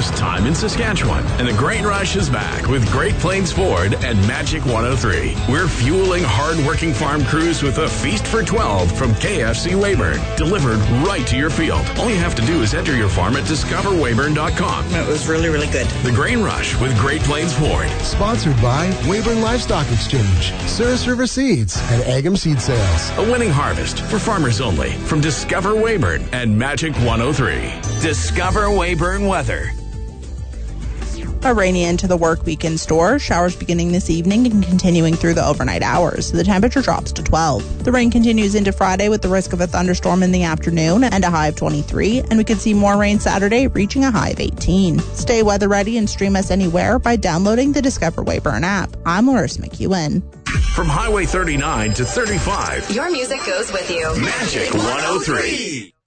harvest time in Saskatchewan, and the grain rush is back with Great Plains Ford and Magic 103. We're fueling hard-working farm crews with a feast for 12 from KFC Weyburn, delivered right to your field. All you have to do is enter your farm at discoverweyburn.com. It was really, really good. The Grain Rush with Great Plains Ford. Sponsored by Weyburn Livestock Exchange, Souris River Seeds, and Agam Seed Sales. A winning harvest for farmers only from Discover Weyburn and Magic 103. Discover Weyburn weather. A rainy end to the work week in store. Showers beginning this evening and continuing through the overnight hours. The temperature drops to 12. The rain continues into Friday with the risk of a thunderstorm in the afternoon and a high of 23. And we could see more rain Saturday, reaching a high of 18. Stay weather ready and stream us anywhere by downloading the Discover Weyburn app. I'm Larissa McEwen. From Highway 39 to 35. Your music goes with you. Magic 103.